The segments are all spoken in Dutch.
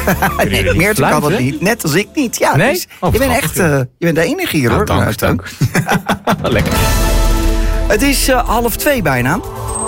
Nee, Meerte kan dat niet. Net als ik niet. Ja, nee? Dus, je bent echt je bent de enige hier, hoor. Dank. Lekker. Het is 1:30 bijna.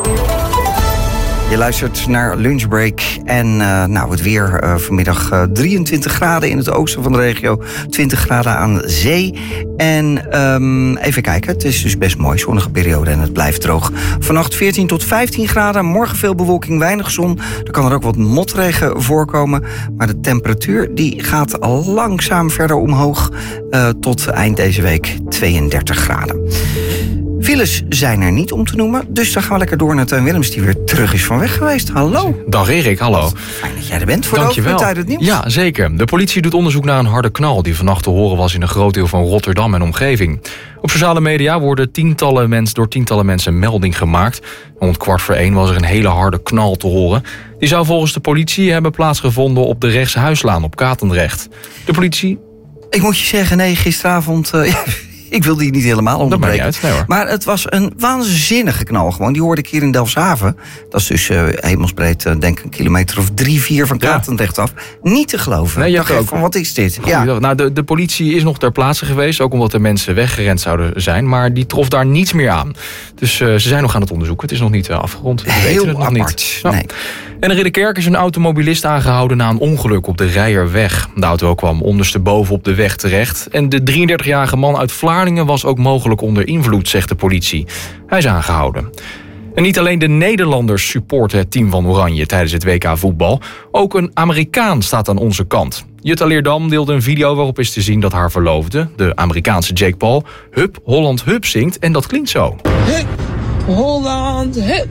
Je luistert naar Lunchbreak en het weer vanmiddag 23 graden in het oosten van de regio, 20 graden aan zee. En even kijken, het is dus best mooi, zonnige periode en het blijft droog. Vannacht 14 tot 15 graden, morgen veel bewolking, weinig zon. Er kan er ook wat motregen voorkomen, maar de temperatuur die gaat al langzaam verder omhoog tot eind deze week 32 graden. Files zijn er niet om te noemen, dus dan gaan we lekker door naar Teun Willems, die weer terug is van weg geweest. Hallo. Dag Erik, hallo. Fijn dat jij er bent voor de hoofdpunten uit het nieuws. Ja, zeker. De politie doet onderzoek naar een harde knal die vannacht te horen was in een groot deel van Rotterdam en omgeving. Op sociale media worden door tientallen mensen melding gemaakt. Rond 1:15 was er een hele harde knal te horen. Die zou volgens de politie hebben plaatsgevonden op de Rechtshuislaan op Katendrecht. De politie... Ik moet je zeggen, nee, gisteravond... Ik wilde die niet helemaal onderbreken. Dat maakt niet uit, nee, hoor. Maar het was een waanzinnige knal gewoon. Die hoorde ik hier in Delfshaven. Dat is dus hemelsbreed, denk ik, een kilometer of 3-4 van Katendrecht af. Niet te geloven. Nee, Ik dacht van, wat is dit? Ja. Nou, de politie is nog ter plaatse geweest, ook omdat er mensen weggerend zouden zijn. Maar die trof daar niets meer aan. Dus ze zijn nog aan het onderzoeken. Het is nog niet afgerond. We weten het nog apart. Niet. Ja. Nee. En in Ridderkerk is een automobilist aangehouden na een ongeluk op de Rijerweg. De auto kwam ondersteboven op de weg terecht. En de 33-jarige man uit Vlaardingen was ook mogelijk onder invloed, zegt de politie. Hij is aangehouden. En niet alleen de Nederlanders supporten het team van Oranje tijdens het WK voetbal. Ook een Amerikaan staat aan onze kant. Jutta Leerdam deelde een video waarop is te zien dat haar verloofde, de Amerikaanse Jake Paul, Hup Holland Hup zingt. En dat klinkt zo. Hup Holland Hup,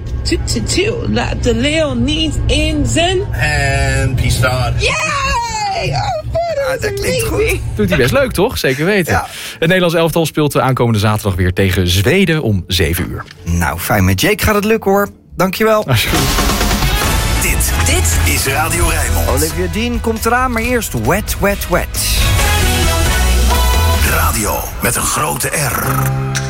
laat de leeuw niet in zijn. En peace out. Yay! Dat klinkt goed. Doet hij best leuk, toch? Zeker weten. Ja. Het Nederlands elftal speelt de aankomende zaterdag weer tegen Zweden om 7 uur. Nou, fijn. Met Jake gaat het lukken, hoor. Dankjewel. Dit is Radio Rijnmond. Olivia Dean komt eraan, maar eerst Wet, Wet, Wet. Radio met een grote R.